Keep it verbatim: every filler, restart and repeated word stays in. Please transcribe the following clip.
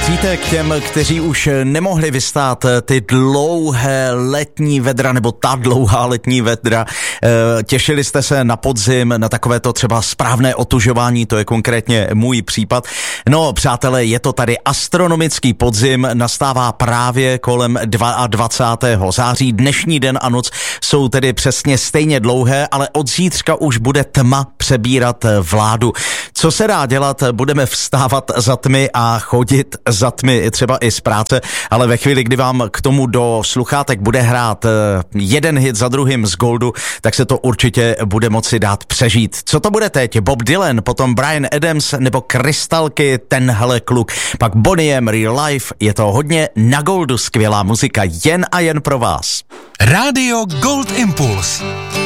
Patříte k těm, kteří už nemohli vystát ty dlouhé letní vedra, nebo ta dlouhá letní vedra. Těšili jste se na podzim, na takovéto třeba správné otužování, to je konkrétně můj případ. No, přátelé, je to tady astronomický podzim, nastává právě kolem dvacátého druhého září. Dnešní den a noc jsou tedy přesně stejně dlouhé, ale od zítřka už bude tma přebírat vládu. Co se dá dělat? Budeme vstávat za tmy a chodit za tmy, třeba i z práce, ale ve chvíli, kdy vám k tomu do sluchátek bude hrát jeden hit za druhým z Goldu, tak se to určitě bude moci dát přežít. Co to bude teď? Bob Dylan, potom Bryan Adams nebo Krystalky, tenhle kluk, pak Bonnie M, Real Life, je to hodně na Goldu, skvělá muzika jen a jen pro vás. Rádio Gold Impuls.